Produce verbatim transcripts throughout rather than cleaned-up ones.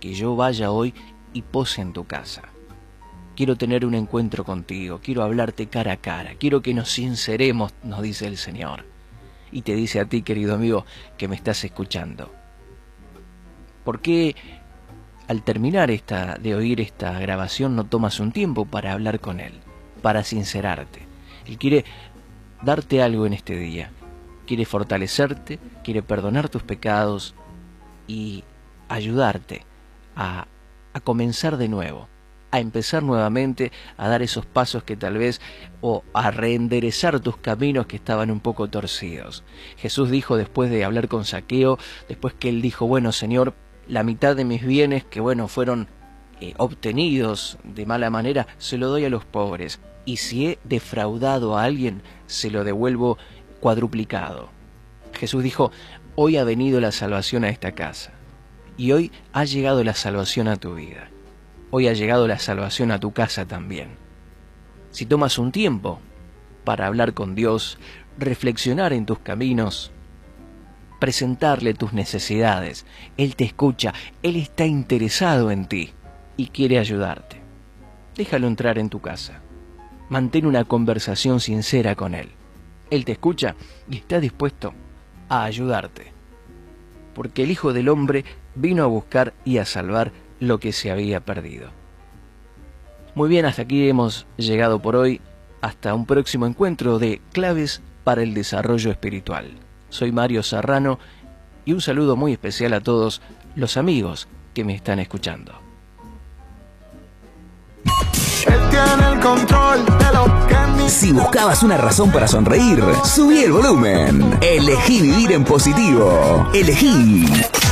que yo vaya hoy y pose en tu casa. Quiero tener un encuentro contigo, quiero hablarte cara a cara, quiero que nos sinceremos, nos dice el Señor. Y te dice a ti, querido amigo, que me estás escuchando. ¿Por qué al terminar esta, de oír esta grabación no tomas un tiempo para hablar con Él, para sincerarte? Él quiere darte algo en este día, quiere fortalecerte, quiere perdonar tus pecados y ayudarte a, a comenzar de nuevo, a empezar nuevamente, a dar esos pasos que tal vez, o a reenderezar tus caminos que estaban un poco torcidos. Jesús dijo, después de hablar con Zaqueo, después que él dijo, bueno, Señor, la mitad de mis bienes que, bueno, fueron eh, obtenidos de mala manera, se lo doy a los pobres. Y si he defraudado a alguien, se lo devuelvo cuadruplicado. Jesús dijo, hoy ha venido la salvación a esta casa. Y hoy ha llegado la salvación a tu vida. Hoy ha llegado la salvación a tu casa también. Si tomas un tiempo para hablar con Dios, reflexionar en tus caminos, presentarle tus necesidades, Él te escucha, Él está interesado en ti y quiere ayudarte. Déjalo entrar en tu casa. Mantén una conversación sincera con Él. Él te escucha y está dispuesto a ayudarte. Porque el Hijo del Hombre vino a buscar y a salvar lo que se había perdido. Muy bien, hasta aquí hemos llegado por hoy. Hasta un próximo encuentro de Claves para el Desarrollo Espiritual. Soy Mario Serrano y un saludo muy especial a todos los amigos que me están escuchando. Él tiene el control de lo que mi... Si buscabas una razón para sonreír, subí el volumen. Elegí vivir en positivo. Elegí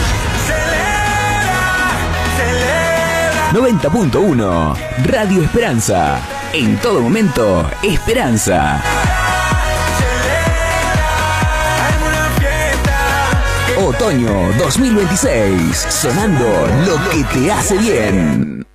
noventa punto uno Radio Esperanza. En todo momento, esperanza. Otoño dos mil veintiséis. Sonando lo que te hace bien.